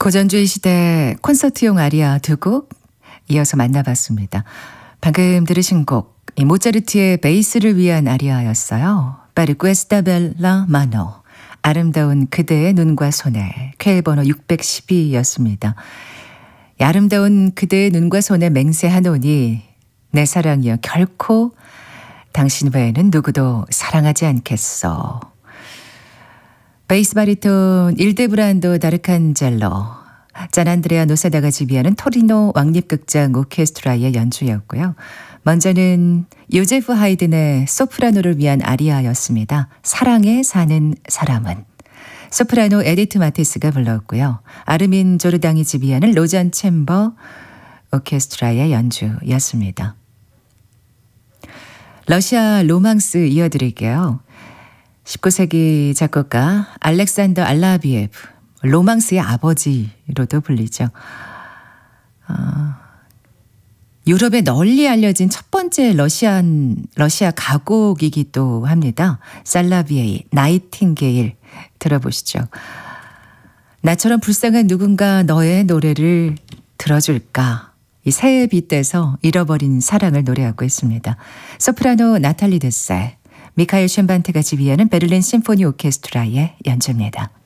고전주의 시대 콘서트용 아리아 두 곡 이어서 만나봤습니다. 방금 들으신 곡 이 모차르트의 베이스를 위한 아리아였어요. Per questa bella mano, 아름다운 그대의 눈과 손에, 쾌 번호 612였습니다. 아름다운 그대의 눈과 손에 맹세하노니 내 사랑이여 결코 당신 외에는 누구도 사랑하지 않겠어. 베이스 바리톤 일데브란도 다르칸젤로, 짠안드레아 노사다가 지휘하는 토리노 왕립극장 오케스트라의 연주였고요. 먼저는 요제프 하이든의 소프라노를 위한 아리아였습니다. 사랑에 사는 사람은. 소프라노 에디트 마티스가 불렀고요. 아르민 조르당이 지휘하는 로잔 챔버 오케스트라의 연주였습니다. 러시아 로망스 이어드릴게요. 19세기 작곡가 알렉산더 알라비에브, 로망스의 아버지로도 불리죠. 유럽에 널리 알려진 첫 번째 러시아 가곡이기도 합니다. 살라비에이, 나이팅게일 들어보시죠. 나처럼 불쌍한 누군가 너의 노래를 들어줄까. 이 새에 빗대서 잃어버린 사랑을 노래하고 있습니다. 소프라노 나탈리 데세, 미카엘 셴반테가 지휘하는 베를린 심포니 오케스트라의 연주입니다.